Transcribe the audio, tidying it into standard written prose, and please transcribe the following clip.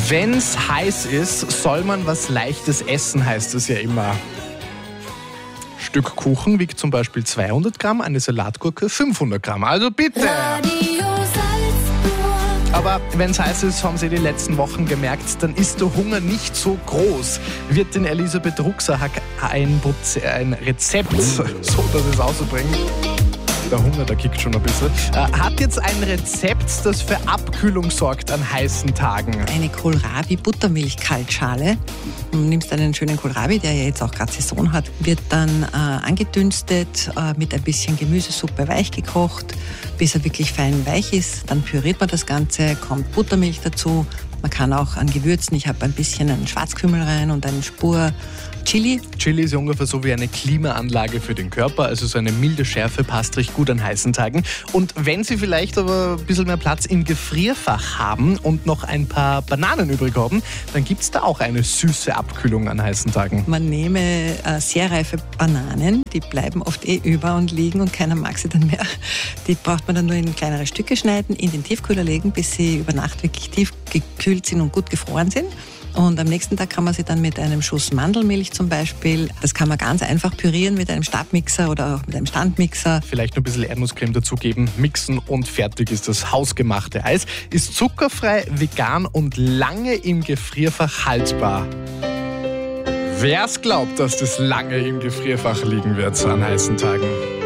Wenn's heiß ist, soll man was Leichtes essen, heißt es ja immer. Stück Kuchen wiegt zum Beispiel 200 Gramm, eine Salatgurke 500 Gramm. Also bitte! Aber wenn es heiß ist, haben Sie die letzten Wochen gemerkt, dann ist der Hunger nicht so groß. Wird den Elisabeth Rucksack ein Rezept, so dass es ausbringt. Der Hunger, der kickt schon ein bisschen. Hat jetzt ein Rezept, das für Abkühlung sorgt an heißen Tagen. Eine Kohlrabi-Buttermilch-Kaltschale. Du nimmst einen schönen Kohlrabi, der ja jetzt auch gerade Saison hat, wird dann angedünstet, mit ein bisschen Gemüsesuppe weich gekocht, bis er wirklich fein weich ist. Dann püriert man das Ganze, kommt Buttermilch dazu. Man kann auch an Gewürzen, ich habe ein bisschen einen Schwarzkümmel rein und eine Spur Chili. Chili ist ja ungefähr so wie eine Klimaanlage für den Körper, also so eine milde Schärfe passt recht gut an heißen Tagen. Und wenn Sie vielleicht aber ein bisschen mehr Platz im Gefrierfach haben und noch ein paar Bananen übrig haben, dann gibt es da auch eine süße Abkühlung an heißen Tagen. Man nehme sehr reife Bananen, die bleiben oft über und liegen und keiner mag sie dann mehr. Die braucht man dann nur in kleinere Stücke schneiden, in den Tiefkühler legen, bis sie über Nacht wirklich tief gekühlt sind und gut gefroren sind. Und am nächsten Tag kann man sie dann mit einem Schuss Mandelmilch zum Beispiel, das kann man ganz einfach pürieren mit einem Stabmixer oder auch mit einem Standmixer. Vielleicht noch ein bisschen Erdnusscreme dazugeben, mixen und fertig ist das hausgemachte Eis. Ist zuckerfrei, vegan und lange im Gefrierfach haltbar. Wer's glaubt, dass das lange im Gefrierfach liegen wird an heißen Tagen.